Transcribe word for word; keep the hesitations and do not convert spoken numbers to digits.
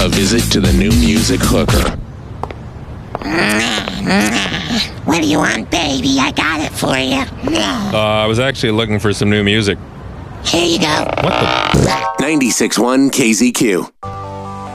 A visit to the new music hooker. What do you want, baby? I got it for you. Uh, I was actually looking for some new music. Here you go. What the? ninety-six point one K Z Q.